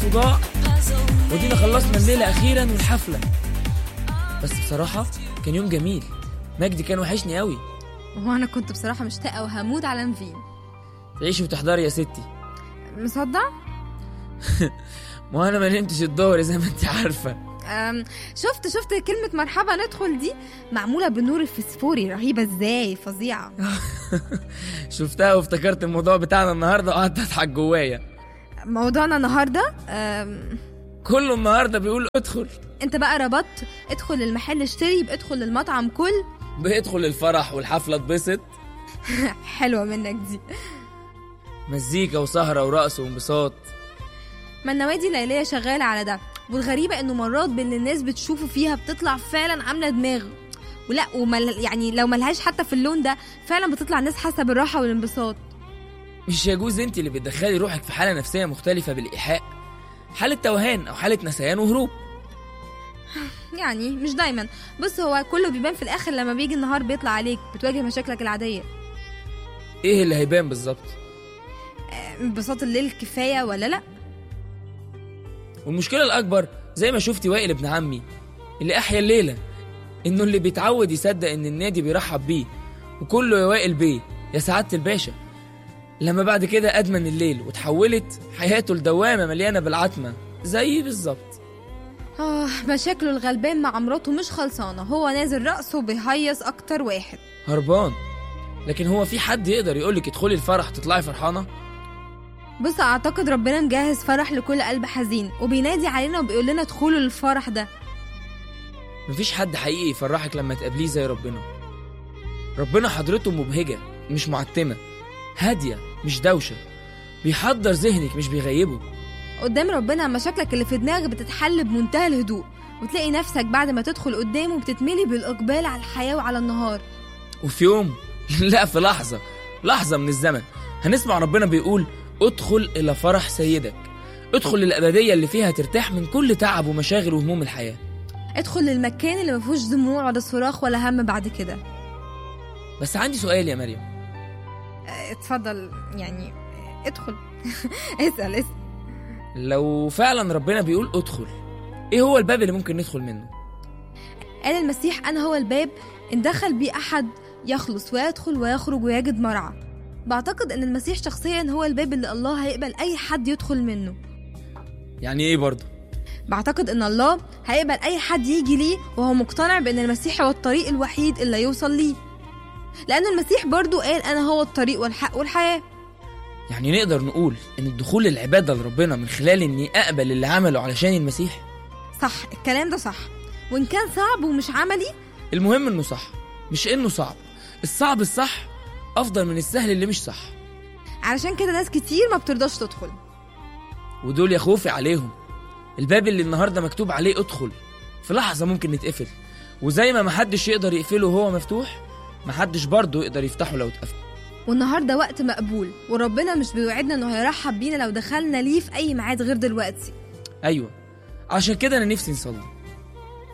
وضاع، ودينا خلصنا الليلة أخيرا والحفلة. بس بصراحة كان يوم جميل. مجدي كان وحشني قوي. وانا كنت بصراحة مشتاقة وهموت على نفين. تعيشي وتحضري يا ستي. مصدق؟ ما أنا ما نمتش الظهر زي ما انت عارفة. شفت كلمة مرحبا ندخل دي معمولة بالنور الفسفوري، رهيبة ازاي، فظيعة. شفتها وافتكرت الموضوع بتاعنا النهاردة وقعدت اضحك جوايا. موضوعنا النهاردة كله النهاردة بيقول ادخل. انت بقى ربطت ادخل المحل اشتري بادخل المطعم كل بيدخل الفرح والحفلة اتبسط. حلوة منك دي. مزيكا وسهرة ورقص وانبساط. ما النوادي الليلية شغالة على ده، والغريبة انه مرات باللي الناس بتشوفه فيها بتطلع فعلا عاملة دماغ، ولا يعني لو ملهاش حتى في اللون ده فعلا بتطلع الناس حاسة بالراحة والانبساط. مش يجوز انت اللي بتدخلي روحك في حالة نفسية مختلفة بالإيحاء، حالة توهان أو حالة نسيان وهروب. يعني مش دايما، بص هو كله بيبان في الآخر لما بيجي النهار بيطلع عليك بتواجه مشاكلك العادية. ايه اللي هيبان بالظبط؟ انبساط الليل كفاية ولا لأ؟ والمشكلة الأكبر زي ما شفتي وائل ابن عمي اللي أحيا الليلة، إنه اللي بيتعود يصدق إن النادي بيرحب بيه وكله يا وائل بيه يا سعادة الباشا، لما بعد كده أدمن الليل وتحولت حياته لدوامة مليانة بالعتمة زي بالظبط. مشاكله الغلبان مع مراته مش خلصانة، هو نازل رأسه وبيهيص أكتر واحد هربان. لكن هو في حد يقدر يقولك ادخلي الفرح تطلعي فرحانة؟ بص أعتقد ربنا مجهز فرح لكل قلب حزين وبينادي علينا وبيقول لنا ادخلوا للفرح ده. مفيش حد حقيقي يفرحك لما تقابليه زي ربنا. ربنا حضرته مبهجة مش معتمة، هادية مش دوشة، بيحضر ذهنك مش بيغيبه. قدام ربنا مشاكلك اللي في دماغك بتتحل بمنتهى الهدوء، وتلاقي نفسك بعد ما تدخل قدامه بتتملي بالإقبال على الحياة وعلى النهار. وفي يوم لا في لحظة من الزمن هنسمع ربنا بيقول ادخل إلى فرح سيدك، ادخل للأبدية اللي فيها ترتاح من كل تعب ومشاغل وهموم الحياة. ادخل للمكان اللي مفيهوش دموع ولا صراخ ولا هم بعد كده. بس عندي سؤال يا مريم. اتفضل يعني ادخل. اسأل. لو فعلا ربنا بيقول ادخل، ايه هو الباب اللي ممكن ندخل منه؟ قال المسيح أنا هو الباب، إن دخل بيه أحد يخلص ويدخل ويخرج ويجد مرعى. بعتقد ان المسيح شخصيا هو الباب اللي الله هيقبل اي حد يدخل منه. يعني ايه برضه؟ بعتقد ان الله هيقبل اي حد يجي ليه وهو مقتنع بان المسيح هو الطريق الوحيد اللي يوصل ليه، لأن المسيح برضه قال انا هو الطريق والحق والحياة. يعني نقدر نقول ان الدخول للعبادة لربنا من خلال اني اقبل اللي عمله علشان المسيح. صح، الكلام ده صح، وان كان صعب ومش عملي المهم انه صح، مش انه صعب. الصعب الصح افضل من السهل اللي مش صح. علشان كده ناس كتير ما بترضاش تدخل، ودول يا خوفي عليهم. الباب اللي النهاردة مكتوب عليه ادخل في لحظة ممكن نتقفل، وزي ما محدش يقدر يقفله وهو مفتوح محدش برضه يقدر يفتحه لو اتقفل. والنهاردة وقت مقبول، وربنا مش بيوعدنا انه هيرحب بينا لو دخلنا ليه في اي ميعاد غير دلوقتي. ايوه، عشان كده انا نفسي نصلي